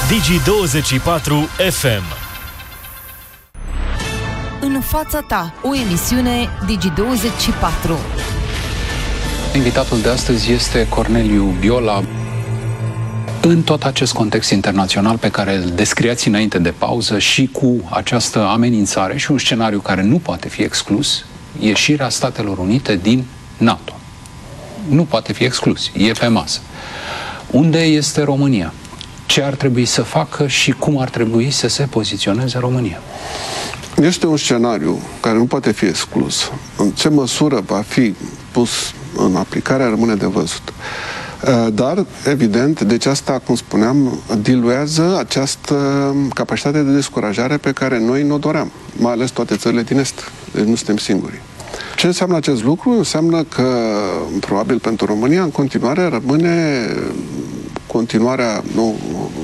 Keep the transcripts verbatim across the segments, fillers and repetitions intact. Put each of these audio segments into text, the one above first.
Digi douăzeci și patru F M. În fața ta, o emisiune Digi douăzeci și patru. Invitatul de astăzi este Corneliu Biola. În tot acest context internațional pe care îl descriați înainte de pauză și cu această amenințare și un scenariu care nu poate fi exclus, ieșirea Statelor Unite din NATO. Nu poate fi exclus, e pe masă. Unde este România? Ce ar trebui să facă și cum ar trebui să se poziționeze România? Este un scenariu care nu poate fi exclus. În ce măsură va fi pus în aplicare rămâne de văzut. Dar, evident, deci asta, cum spuneam, diluează această capacitate de descurajare pe care noi ne-o doream, mai ales toate țările din Est. Deci nu suntem singuri. Ce înseamnă acest lucru? Înseamnă că, probabil pentru România, în continuare rămâne continuarea, nu,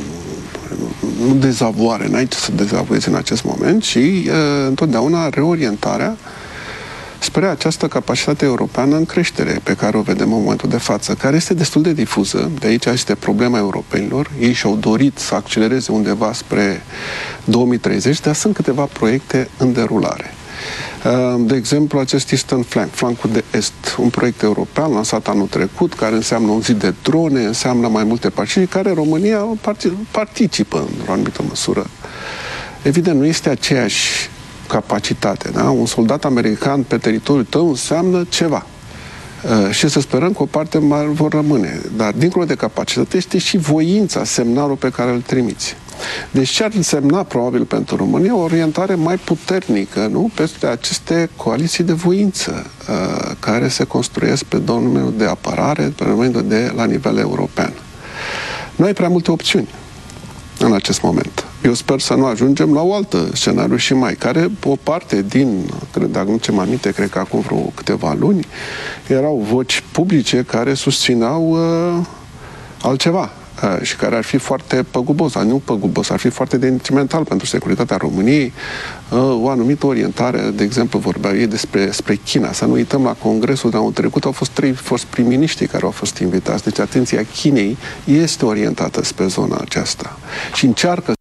nu dezavoare, n-ai ce să dezavuezi în acest moment, ci uh, întotdeauna reorientarea spre această capacitate europeană în creștere pe care o vedem în momentul de față, care este destul de difuză. De aici este problema europenilor. Ei și-au dorit să accelereze undeva spre două mii treizeci, dar sunt câteva proiecte în derulare. De exemplu, acest Eastern Flank, flancul de est, un proiect european lansat anul trecut, care înseamnă un zid de drone, înseamnă mai multe partide, care România participă în o anumită măsură. Evident, nu este aceeași capacitate, da? Un soldat american pe teritoriul tău înseamnă ceva. Uh, și să sperăm că o parte mai vor rămâne. Dar, dincolo de capacitate, este și voința, semnalul pe care îl trimiți. Deci ce ar însemna, probabil, pentru România, o orientare mai puternică, nu? Peste aceste coaliții de voință uh, care se construiesc pe domeniul de apărare, pe domeniul de la nivel european. Nu ai prea multe opțiuni în acest moment. Eu sper să nu ajungem la o altă scenariu și mai, care o parte din, cred, dacă nu ce mă aminte, cred că acum vreo câteva luni, erau voci publice care susțineau uh, altceva uh, și care ar fi foarte păgubos, dar nu păgubos, ar fi foarte detrimental pentru securitatea României, uh, o anumită orientare, de exemplu, vorbea ei despre spre China. Să nu uităm, la congresul de anul trecut au fost trei fost prim-miniștri care au fost invitați. Deci atenția Chinei este orientată spre zona aceasta și încearcă.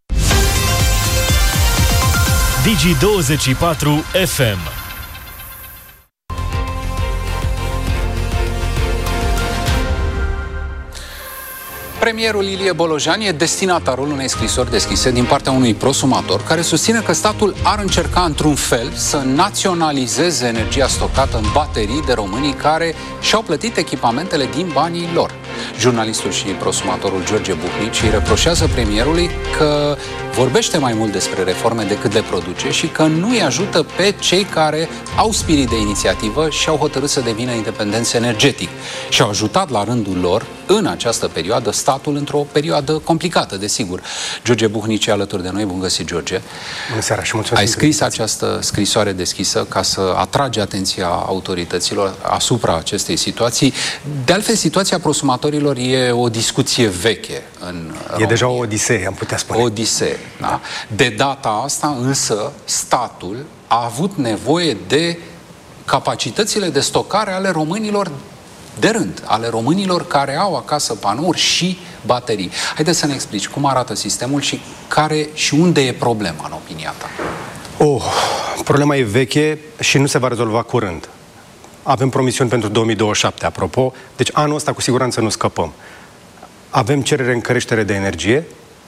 Digi douăzeci și patru F M. Premierul Ilie Bolojan e destinatarul unei scrisori deschise din partea unui prosumator care susține că statul ar încerca într-un fel să naționalizeze energia stocată în baterii de românii care și-au plătit echipamentele din banii lor. Jurnalistul și prosumatorul George Buhnici îi reproșează premierului că vorbește mai mult despre reforme decât le produce și că nu îi ajută pe cei care au spirit de inițiativă și au hotărât să devină independenți energetic și au ajutat la rândul lor în această perioadă statul într-o perioadă complicată, desigur. George Buhnici e alături de noi. Bun găsit, George. Bună seara și mulțumesc. Ai scris această scrisoare deschisă ca să atragi atenția autorităților asupra acestei situații. De altfel, situația prosumatorilor e o discuție veche în România. E deja o odisee, am putea spune. O odisee, da? De data asta, însă, statul a avut nevoie de capacitățile de stocare ale românilor de rând, ale românilor care au acasă panouri și baterii. Haideți să ne explici cum arată sistemul și care și unde e problema, în opinia ta. Oh, problema e veche și nu se va rezolva curând. Avem promisiuni pentru două mii douăzeci și șapte, apropo, deci anul ăsta cu siguranță nu scăpăm. Avem cerere în creștere de energie,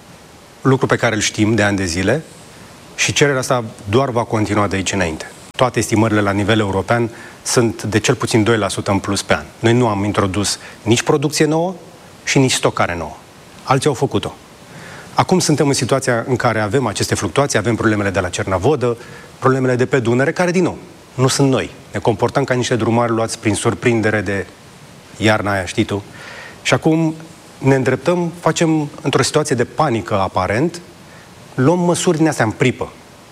lucru pe care îl știm de ani de zile, și cererea asta doar va continua de aici înainte. Toate estimările la nivel european sunt de cel puțin doi la sută în plus pe an. Noi nu am introdus nici producție nouă și nici stocare nouă. Alții au făcut-o. Acum suntem în situația în care avem aceste fluctuații, avem problemele de la Cernavodă, problemele de pe Dunăre, care, din nou, nu sunt noi. Ne comportăm ca niște drumari luați prin surprindere de iarna aia, știi tu. Și acum ne îndreptăm, facem într-o situație de panică aparent, luăm măsuri din astea în pripă,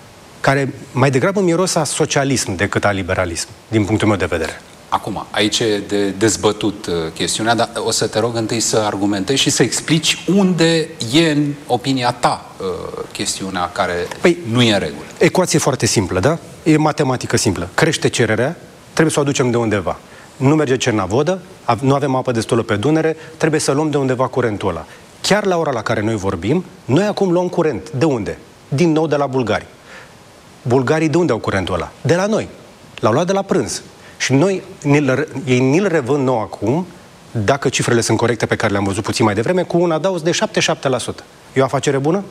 care mai degrabă miros a socialism decât a liberalism, din punctul meu de vedere. Acum, aici e de dezbătut uh, chestiunea, dar o să te rog întâi să argumentezi și să explici unde e, în opinia ta, uh, chestiunea care păi, nu e în regulă. Ecuație foarte simplă, da? E matematică simplă. Crește cererea, trebuie să o aducem de undeva. Nu merge Cernavodă, nu avem apă destulă pe Dunăre, trebuie să luăm de undeva curentul ăla. chiar la ora la care noi vorbim, noi acum luăm curent. De unde? Din nou de la bulgari. Bulgarii de unde au curentul ăla? De la noi. L-au luat de la prânz. Și noi, ei ni-l revând nou acum, dacă cifrele sunt corecte pe care le-am văzut puțin mai devreme, cu un adaos de șaptezeci și șapte la sută. E o afacere bună?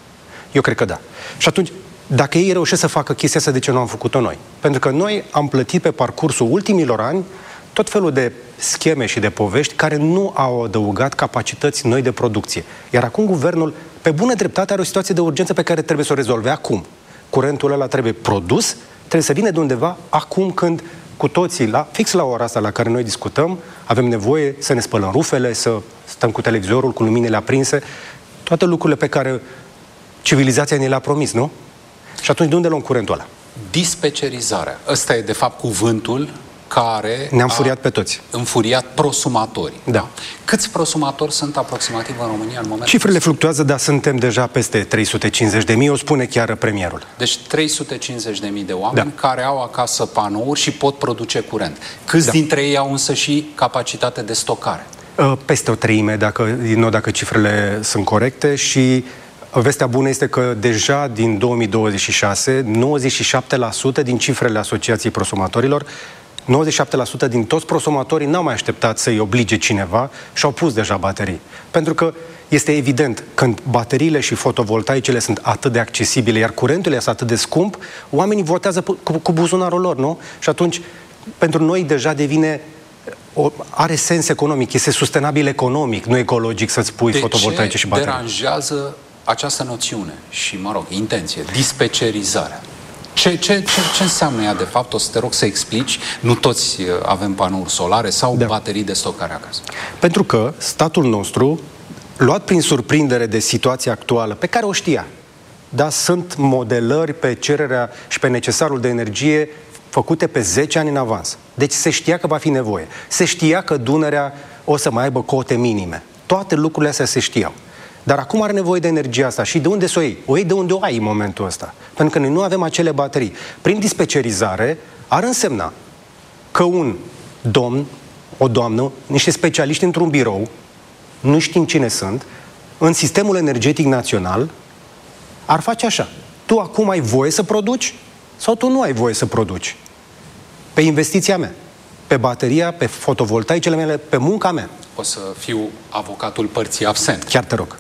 Eu cred că da. Și atunci, dacă ei reușesc să facă chestia asta, de ce nu am făcut-o noi? Pentru că noi am plătit pe parcursul ultimilor ani tot felul de scheme și de povești care nu au adăugat capacități noi de producție. Iar acum guvernul, pe bună dreptate, are o situație de urgență pe care trebuie să o rezolve acum. Curentul ăla trebuie produs, trebuie să vină de undeva acum, când cu toții, la, fix la ora asta la care noi discutăm, avem nevoie să ne spălăm rufele, să stăm cu televizorul, cu luminile aprinse, toate lucrurile pe care civilizația ne le-a promis, nu? Și atunci de unde luăm curentul ăla? Dispecerizarea. Ăsta e, de fapt, cuvântul care ne-am furiat pe toți. Înfuriat prosumatorii. Da. Da? Câți prosumatori sunt aproximativ în România în momentul? Cifrele fluctuează, dar suntem deja peste trei sute cincizeci de mii, o spune chiar premierul. Deci trei sute cincizeci de mii de oameni, da, care au acasă panouri și pot produce curent. Câți da. dintre ei au însă și capacitate de stocare? Peste o treime, dacă, din nou, dacă cifrele sunt corecte, și vestea bună este că deja din două mii douăzeci și șase, nouăzeci și șapte la sută din cifrele Asociației Prosumatorilor, nouăzeci și șapte la sută din toți prosumatorii n-au mai așteptat să-i oblige cineva și au pus deja baterii. Pentru că este evident, când bateriile și fotovoltaicele sunt atât de accesibile, iar curentul este atât de scump, oamenii votează cu, cu buzunarul lor, nu? Și atunci, pentru noi deja devine, o, are sens economic, este sustenabil economic, nu ecologic să-ți pui de fotovoltaice și baterii. De ce deranjează această noțiune și, mă rog, intenție, dispecerizarea? Ce, ce, ce, ce înseamnă ea, de fapt? O să te rog să explici. Nu toți avem panouri solare sau da. baterii de stocare acasă. Pentru că statul nostru, luat prin surprindere de situația actuală, pe care o știa, dar sunt modelări pe cererea și pe necesarul de energie făcute pe zece ani în avans. Deci se știa că va fi nevoie. Se știa că Dunărea o să mai aibă cote minime. Toate lucrurile astea se știau. Dar acum are nevoie de energia asta. Și de unde să o iei? O iei de unde o ai în momentul ăsta. Pentru că noi nu avem acele baterii. Prin dispecerizare ar însemna că un domn, o doamnă, niște specialiști într-un birou, nu știm cine sunt, în sistemul energetic național, ar face așa. Tu acum ai voie să produci sau tu nu ai voie să produci? Pe investiția mea, pe bateria, pe fotovoltaicele mele, pe munca mea. O să fiu avocatul părții absent. Chiar te rog.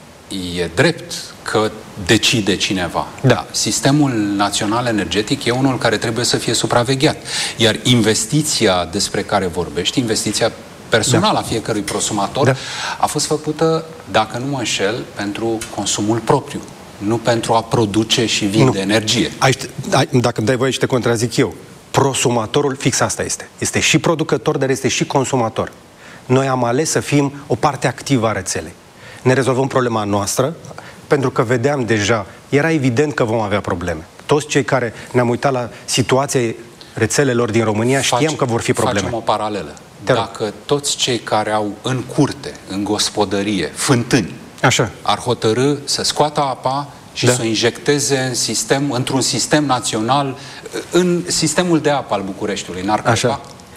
E drept că decide cineva. Da. Sistemul național energetic e unul care trebuie să fie supravegheat. Iar investiția despre care vorbești, investiția personală da. a fiecărui prosumator, da. a fost făcută, dacă nu mă înșel, pentru consumul propriu, nu pentru a produce și vinde nu. energie. Aici, dacă îmi dai voie și te contrazic eu, prosumatorul fix asta este. Este și producător, dar este și consumator. Noi am ales să fim o parte activă a rețelei. Ne rezolvăm problema noastră, pentru că vedeam deja, era evident că vom avea probleme. Toți cei care ne-am uitat la situația rețelelor din România știam Face, că vor fi probleme. Facem o paralelă. Te Dacă rog. toți cei care au în curte, în gospodărie, fântâni, Așa. ar hotărâ să scoată apa și da. să o injecteze în sistem, într-un sistem național, în sistemul de apă al Bucureștiului, n-ar căpa?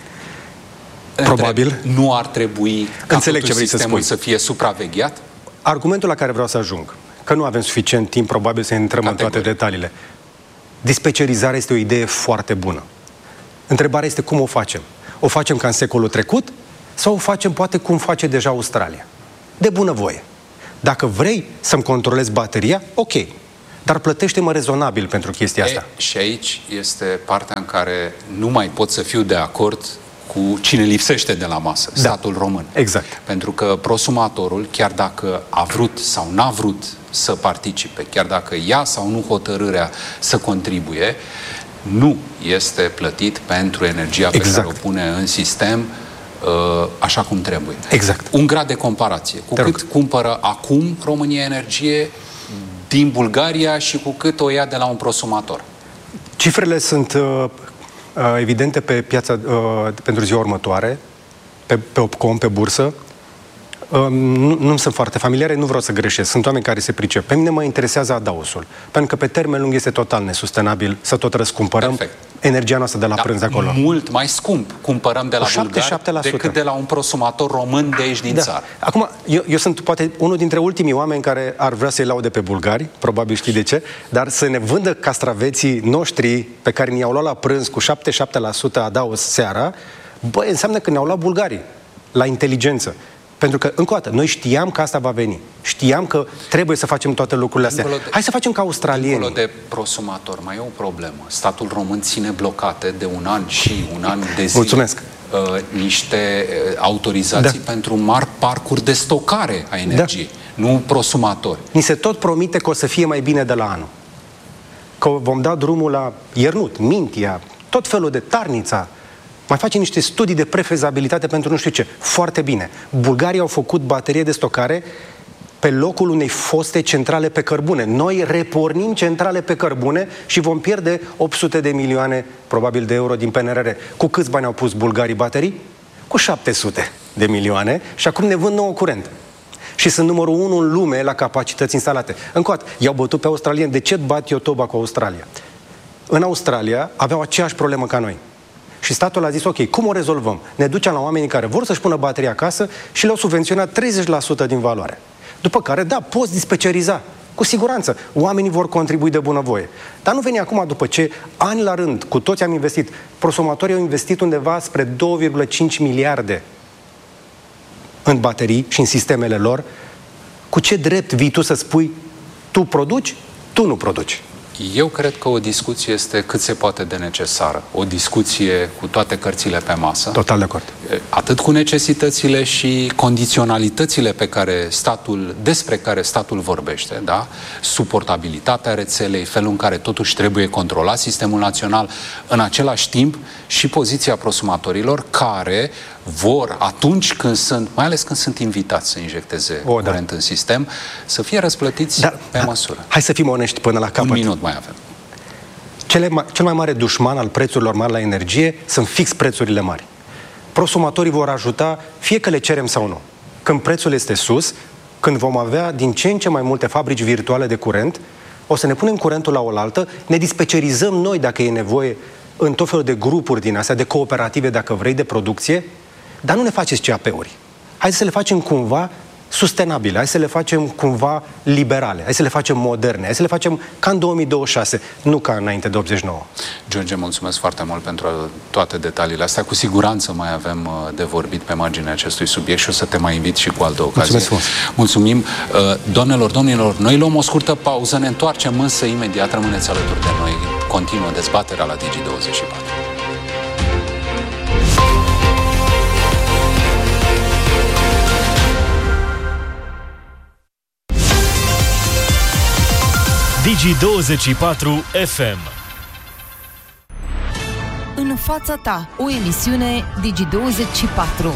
Probabil. Nu ar trebui ca Înțeleg ce vrei sistemul să, să fie supravegheat? Argumentul la care vreau să ajung, că nu avem suficient timp, probabil să intrăm Categoric. în toate detaliile. Dispecerizarea este o idee foarte bună. Întrebarea este cum o facem. O facem ca în secolul trecut sau o facem poate cum face deja Australia? De bunăvoie. Dacă vrei să-mi controlezi bateria, ok. Dar plătește-mă rezonabil pentru chestia e, asta. Și aici este partea în care nu mai pot să fiu de acord cu cine lipsește de la masă, da. statul român. Exact. Pentru că prosumatorul, chiar dacă a vrut sau n-a vrut să participe, chiar dacă ia sau nu hotărârea să contribuie, nu este plătit pentru energia pe exact. care o pune în sistem așa cum trebuie. Exact. Un grad de comparație. Cu Te cât rog. cumpără acum România energie din Bulgaria și cu cât o ia de la un prosumator? Cifrele sunt uh, evidente pe piața uh, pentru ziua următoare, pe, pe Opcom, pe bursă. Uh, nu, nu sunt foarte familiare, nu vreau să greșesc. Sunt oameni care se pricep. Pe mine mă interesează adaosul. Pentru că pe termen lung este total nesustenabil să tot răscumpărăm. Perfect. energia noastră de la da, prânz acolo. Mult mai scump cumpărăm de la bulgari decât de la un prosumator român de aici din da. țară. Acum, eu, eu sunt poate unul dintre ultimii oameni care ar vrea să-i laude pe bulgari, probabil știi de ce, dar să ne vândă castraveții noștri pe care ni-au luat la prânz cu șaptezeci și șapte la sută adaos seara, băi, înseamnă că ne-au luat bulgarii la inteligență. Pentru că, încă o dată, noi știam că asta va veni. Știam că trebuie să facem toate lucrurile astea. De, Hai să facem ca australienii. Dincolo de prosumator, mai e o problemă. Statul român ține blocate de un an și un an de zi. Mulțumesc. Uh, niște uh, autorizații da. pentru mari parcuri de stocare a energiei, da. nu prosumatori. Ni se tot promite că o să fie mai bine de la anul. Că vom da drumul la Iernut, Mintia, tot felul de Tarnița. Mai face niște studii de prefezabilitate pentru nu știu ce. Foarte bine. Bulgarii au făcut baterie de stocare pe locul unei foste centrale pe cărbune. Noi repornim centrale pe cărbune și vom pierde opt sute de milioane, probabil, de euro din P N R R. Cu câți bani au pus bulgarii baterii? Cu șapte sute de milioane și acum ne vând nouă curent. Și sunt numărul unu în lume la capacități instalate. Încă o dată, i-au bătut pe australieni. De ce bat eu toba cu Australia? În Australia aveau aceeași problemă ca noi. Și statul a zis, ok, cum o rezolvăm? Ne ducem la oamenii care vor să-și pună bateria acasă și le-au subvenționat treizeci la sută din valoare. După care, da, poți dispeceriza. Cu siguranță, oamenii vor contribui de bunăvoie. Dar nu veni acum după ce, ani la rând, cu toți am investit, prosumatorii au investit undeva spre două virgulă cinci miliarde în baterii și în sistemele lor. Cu ce drept vii tu să spui, tu produci, tu nu produci? Eu cred că o discuție este cât se poate de necesară. O discuție cu toate cărțile pe masă. Total de acord. Atât cu necesitățile și condiționalitățile pe care statul, despre care statul vorbește, da? Suportabilitatea rețelei, felul în care totuși trebuie controlat sistemul național, în același timp și poziția prosumatorilor care vor, atunci când sunt, mai ales când sunt invitați să injecteze o, curent da. în sistem, să fie răsplătiți da, pe da. măsură. Hai să fim onești până la capăt. Un minut mai avem. Cele mai, cel mai mare dușman al prețurilor mari la energie sunt fix prețurile mari. Prosumatorii vor ajuta, fie că le cerem sau nu. Când prețul este sus, când vom avea din ce în ce mai multe fabrici virtuale de curent, o să ne punem curentul la oaltă, ne dispecerizăm noi dacă e nevoie în tot felul de grupuri din astea, de cooperative, dacă vrei, de producție, dar nu ne faceți C A P-uri. Hai să le facem cumva sustenabile, hai să le facem cumva liberale, hai să le facem moderne, hai să le facem ca în două mii douăzeci și șase, nu ca înainte de optzeci și nouă. George, mulțumesc foarte mult pentru toate detaliile astea. Cu siguranță mai avem de vorbit pe marginea acestui subiect și o să te mai invit și cu altă ocazie. Mulțumesc. Mulțumim. Doamnelor, domnilor, noi luăm o scurtă pauză, ne întoarcem însă imediat, rămâneți alături de noi. Continuă dezbaterea la Digi douăzeci și patru. Digi douăzeci și patru F M. În fața ta, o emisiune Digi douăzeci și patru.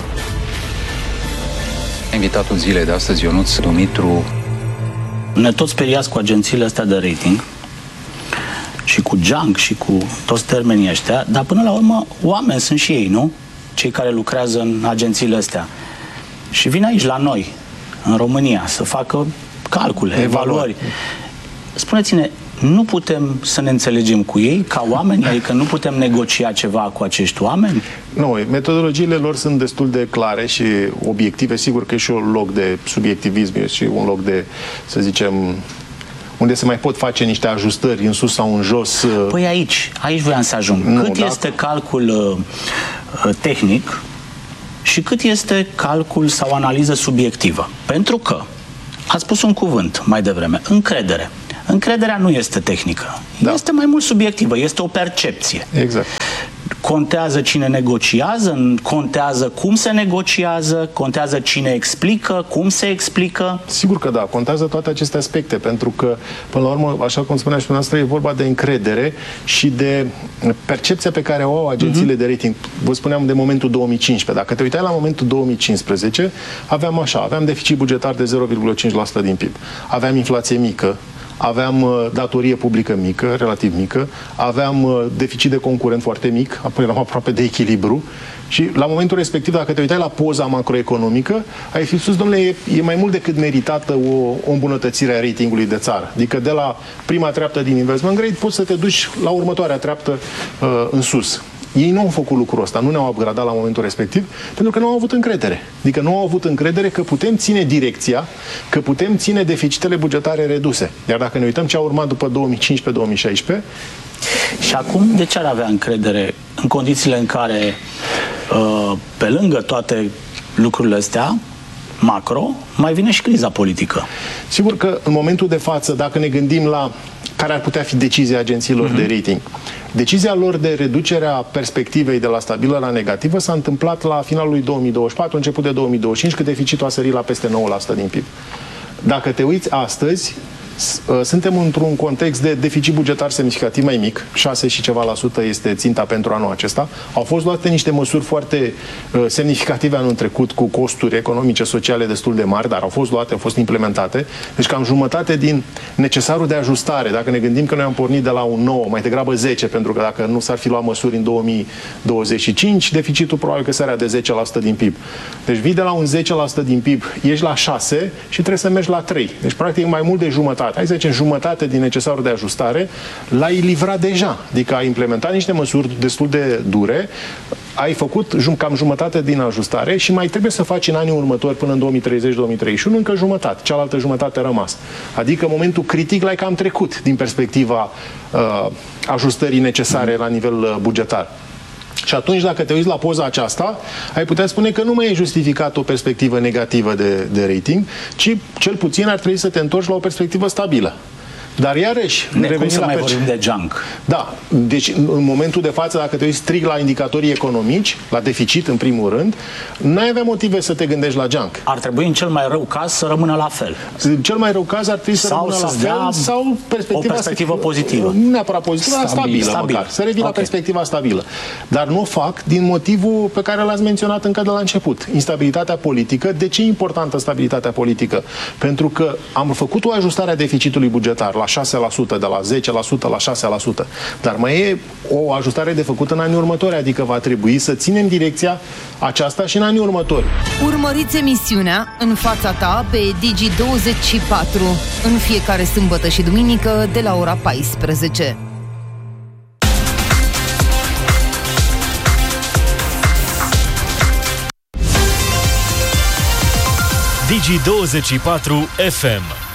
Invitatul zilei de astăzi, Ionuț Dumitru. Ne tot speriați cu agențiile astea de rating și cu junk și cu toți termenii ăștia, dar până la urmă oameni sunt și ei, nu? Cei care lucrează în agențiile astea. Și vin aici la noi, în România, să facă calcule, evaluări. Spuneți-ne, nu putem să ne înțelegem cu ei ca oameni? Adică nu putem negocia ceva cu acești oameni? Nu, metodologiile lor sunt destul de clare și obiective. Sigur că e și un loc de subiectivism, e și un loc de, să zicem, unde se mai pot face niște ajustări în sus sau în jos. Păi aici, aici voiam să ajung. Nu, cât dacă... este calcul uh, tehnic și cât este calcul sau analiză subiectivă? Pentru că ați spus un cuvânt mai devreme, încredere. Încrederea nu este tehnică, da. Este mai mult subiectivă, este o percepție. Exact. Contează cine negociază, contează cum se negociază, contează cine explică, cum se explică. Sigur că da, contează toate aceste aspecte, pentru că, până la urmă, așa cum spunea și dumneavoastră, e vorba de încredere și de percepția pe care o au agențiile uh-huh. de rating. Vă spuneam de momentul două mii cincisprezece. Dacă te uitai la momentul două mii cincisprezece, aveam așa, aveam deficit bugetar de zero virgulă cinci la sută din P I B. Aveam inflație mică, aveam uh, datorie publică mică, relativ mică, aveam uh, deficit de concurent foarte mic, apoi eram aproape de echilibru. Și la momentul respectiv, dacă te uitai la poza macroeconomică, ai fi spus, domnule, e, e mai mult decât meritată o, o îmbunătățire a ratingului de țară. Adică de la prima treaptă din investment grade poți să te duci la următoarea treaptă uh, în sus. Ei nu au făcut lucrul ăsta, nu ne-au upgradat la momentul respectiv, pentru că nu au avut încredere. Adică nu au avut încredere că putem ține direcția, că putem ține deficitele bugetare reduse. Iar dacă ne uităm ce a urmat după două mii cincisprezece două mii șaisprezece... Și acum, de ce ar avea încredere în condițiile în care, pe lângă toate lucrurile astea, macro, mai vine și criza politică? Sigur că în momentul de față, dacă ne gândim la care ar putea fi decizia agențiilor uh-huh. de rating, decizia lor de reducere a perspectivei de la stabilă la negativă s-a întâmplat la finalul lui două mii douăzeci și patru, început de două mii douăzeci și cinci, când deficitul a sărit la peste nouă la sută din P I B. Dacă te uiți astăzi, suntem într-un context de deficit bugetar semnificativ mai mic, șase și ceva la sută este ținta pentru anul acesta. Au fost luate niște măsuri foarte uh, semnificative anul trecut, cu costuri economice, sociale destul de mari, dar au fost luate, au fost implementate. Deci cam jumătate din necesarul de ajustare, dacă ne gândim că noi am pornit de la un nouă, mai degrabă zece, pentru că dacă nu s-ar fi luat măsuri în două mii douăzeci și cinci, deficitul probabil că sărea de zece la sută din P I B. Deci vii de la un zece la sută din P I B, ești la șase și trebuie să mergi la trei. Deci practic mai mult de jumătate. Hai să zicem, jumătate din necesarul de ajustare l-ai livrat deja. Adică ai implementat niște măsuri destul de dure, ai făcut cam jumătate din ajustare și mai trebuie să faci în anii următori, până în două mii treizeci două mii treizeci și unu, încă jumătate. Cealaltă jumătate a rămas. Adică momentul critic l-ai cam trecut din perspectiva uh, ajustării necesare la nivel uh, bugetar. Și atunci, dacă te uiți la poza aceasta, ai putea spune că nu mai e justificat o perspectivă negativă de, de rating, ci cel puțin ar trebui să te întorci la o perspectivă stabilă. Dar iarăși, cum să mai vorbim de junk. Da, deci în momentul de față, dacă te uiți strict la indicatorii economici, la deficit în primul rând, n-ai avea motive să te gândești la junk. Ar trebui în cel mai rău caz să rămână la fel. În cel mai rău caz ar trebui să sau rămână la fel sau perspectiva o perspectivă pozitivă. Nu neapărat pozitivă, dar stabilă, stabil. măcar. Să revii okay. la perspectiva stabilă. Dar nu o fac din motivul pe care l-ați menționat încă de la început. Instabilitatea politică. De ce e importantă stabilitatea politică? Pentru că am făcut o ajustare a deficitului bugetar la șase la sută, de la zece la sută la șase la sută. Dar mai e o ajustare de făcut în anii următori, adică va trebui să ținem direcția aceasta și în anii următori. Urmăriți emisiunea În fața ta pe Digi douăzeci și patru în fiecare sâmbătă și duminică de la ora paisprezece. Digi douăzeci și patru F M.